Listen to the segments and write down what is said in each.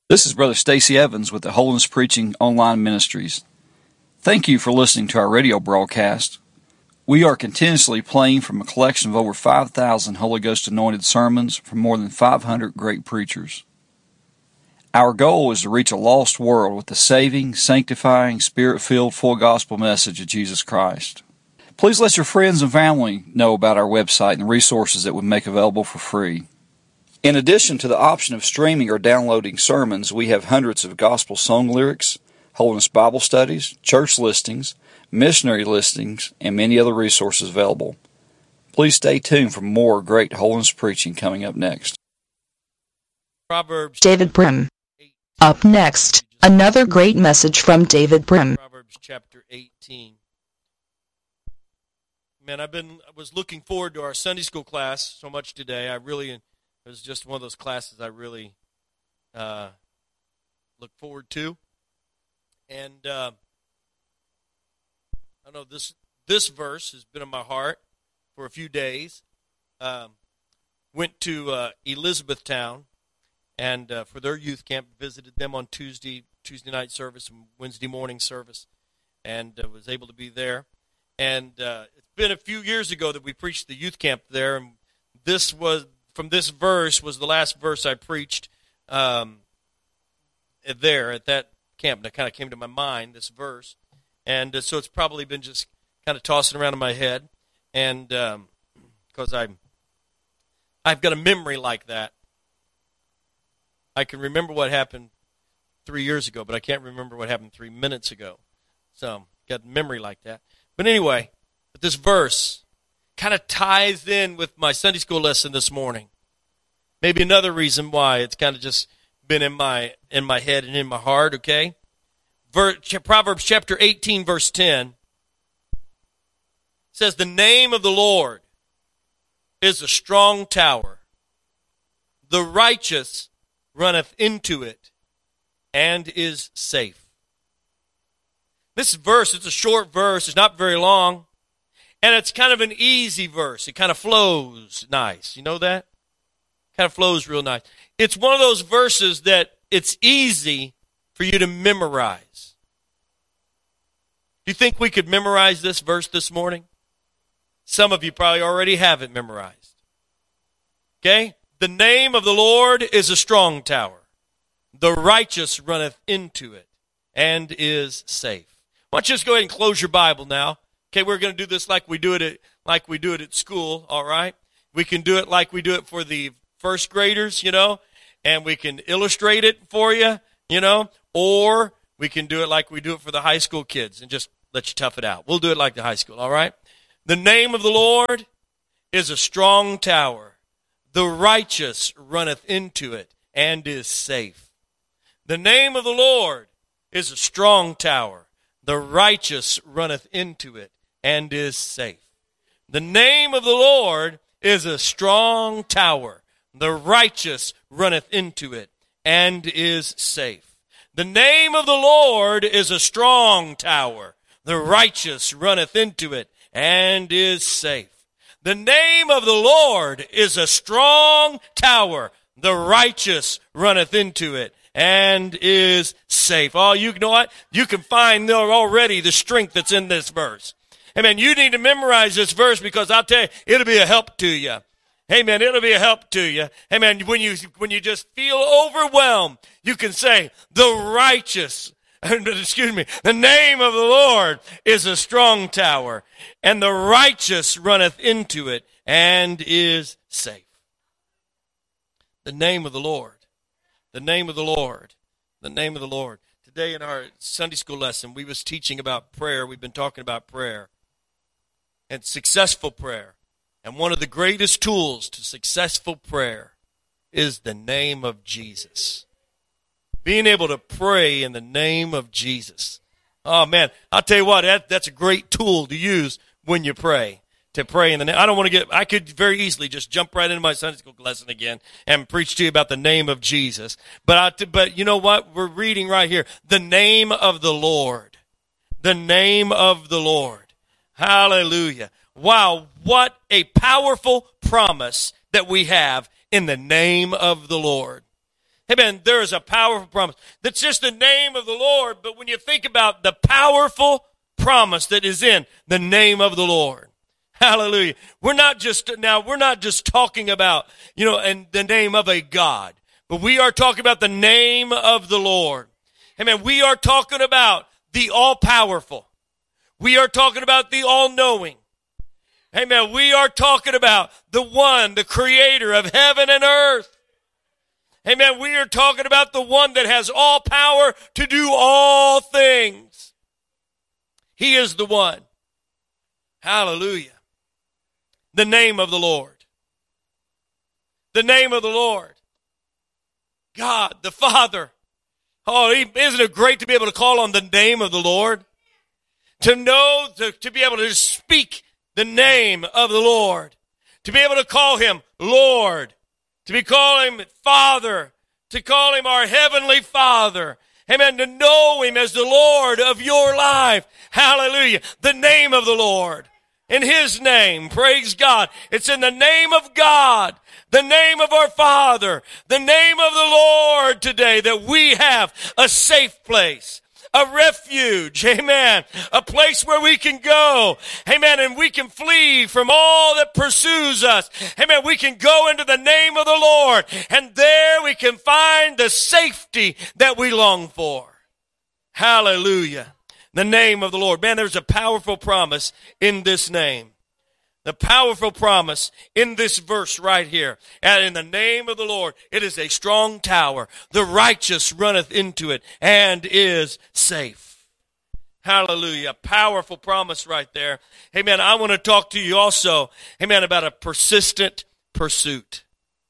This is Brother Stacy Evans with the Holiness Preaching Online Ministries. Thank you for listening to our radio broadcast. We are continuously playing from a collection of over 5,000 Holy Ghost anointed sermons from more than 500 great preachers. Our goal is to reach a lost world with the saving, sanctifying, spirit-filled, full gospel message of Jesus Christ. Please let your friends and family know about our website and the resources that we make available for free. In addition to the option of streaming or downloading sermons, we have hundreds of gospel song lyrics, Holiness Bible studies, church listings, missionary listings, and many other resources available. Please stay tuned for more great holiness preaching coming up next. Proverbs. David Brim. Up next, another great message from David Brim. Proverbs chapter 18. Man, I was looking forward to our Sunday school class so much today. It was just one of those classes I really look forward to. And I know this verse has been in my heart for a few days. Went to Elizabethtown and for their youth camp, visited them on Tuesday night service and Wednesday morning service, and was able to be there. And it's been a few years ago that we preached the youth camp there, and this verse was the last verse I preached there at that camp. And it kind of came to my mind, this verse. And so it's probably been just kind of tossing around in my head. And because I've got a memory like that. I can remember what happened 3 years ago, but I can't remember what happened 3 minutes ago. So got a memory like that. But anyway, this verse kind of ties in with my Sunday school lesson this morning. Maybe another reason why it's kind of just been in my head and in my heart, okay? Proverbs chapter 18, verse 10 says, "The name of the Lord is a strong tower. The righteous runneth into it and is safe." This verse, it's a short verse. It's not very long. And it's kind of an easy verse. It kind of flows nice. You know that? Kind of flows real nice. It's one of those verses that it's easy for you to memorize. Do you think we could memorize this verse this morning? Some of you probably already have it memorized. Okay? The name of the Lord is a strong tower. The righteous runneth into it and is safe. Why don't you just go ahead and close your Bible now? Okay, we're going to do this like we do it at school, all right? We can do it like we do it for the first graders, and we can illustrate it for you, or we can do it like we do it for the high school kids and just let you tough it out. We'll do it like the high school, all right? The name of the Lord is a strong tower. The righteous runneth into it and is safe. The name of the Lord is a strong tower. The righteous runneth into it and is safe. The name of the Lord is a strong tower. The righteous runneth into it and is safe. The name of the Lord is a strong tower. The righteous runneth into it and is safe. The name of the Lord is a strong tower. The righteous runneth into it and is safe. Oh, you know what? You can find there already the strength that's in this verse. Amen. You need to memorize this verse because I'll tell you, it'll be a help to you. Amen. It'll be a help to you. Amen. When you just feel overwhelmed, you can say, the name of the Lord is a strong tower, and the righteous runneth into it and is safe. The name of the Lord. The name of the Lord. The name of the Lord. Today in our Sunday school lesson, we was teaching about prayer. We've been talking about prayer and successful prayer. And one of the greatest tools to successful prayer is the name of Jesus. Being able to pray in the name of Jesus. Oh, man, I'll tell you what, that's a great tool to use when you pray. To pray in the name. I could very easily just jump right into my Sunday school lesson again and preach to you about the name of Jesus. But you know what? We're reading right here. The name of the Lord. The name of the Lord. Hallelujah. Wow, what a powerful promise that we have in the name of the Lord. Amen. There is a powerful promise. That's just the name of the Lord. But when you think about the powerful promise that is in the name of the Lord. Hallelujah. We're not just talking about, and the name of a God, but we are talking about the name of the Lord. Amen. We are talking about the all-powerful. We are talking about the all-knowing. Amen. We are talking about the one, the creator of heaven and earth. Amen. We are talking about the one that has all power to do all things. He is the one. Hallelujah. The name of the Lord. The name of the Lord. God, the Father. Oh, isn't it great to be able to call on the name of the Lord? To know, to be able to speak the name of the Lord. To be able to call him Lord. To call him Father. To call him our Heavenly Father. Amen. To know him as the Lord of your life. Hallelujah. The name of the Lord. In his name. Praise God. It's in the name of God. The name of our Father. The name of the Lord today that we have a safe place. A refuge, amen, a place where we can go, amen, and we can flee from all that pursues us, amen. We can go into the name of the Lord, and there we can find the safety that we long for. Hallelujah. The name of the Lord. Man, there's a powerful promise in this name. The powerful promise in this verse right here. And in the name of the Lord, it is a strong tower. The righteous runneth into it and is safe. Hallelujah. Powerful promise right there. Amen. I want to talk to you also, amen, about a persistent pursuit.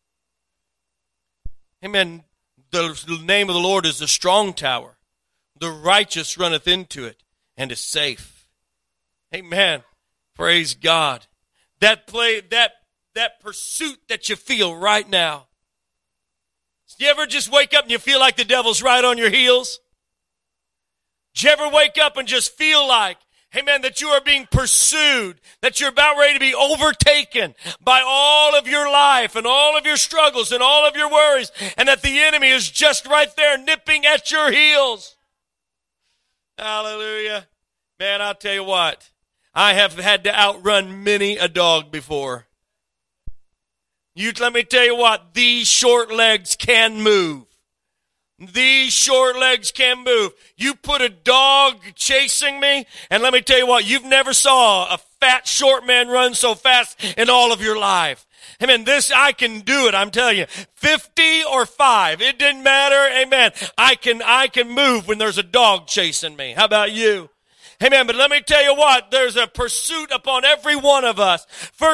Amen. The name of the Lord is a strong tower. The righteous runneth into it and is safe. Amen. Praise God. That pursuit that you feel right now. Do you ever just wake up and you feel like the devil's right on your heels? Do you ever wake up and just feel like, amen, that you are being pursued, that you're about ready to be overtaken by all of your life and all of your struggles and all of your worries, and that the enemy is just right there nipping at your heels? Hallelujah. Man, I'll tell you what. I have had to outrun many a dog before. Let me tell you what, these short legs can move. These short legs can move. You put a dog chasing me, and let me tell you what, you've never saw a fat short man run so fast in all of your life. Amen. I can do it. I'm telling you, 50 or 5, it didn't matter. Amen. I can move when there's a dog chasing me. How about you? Amen. But let me tell you what, there's a pursuit upon every one of us.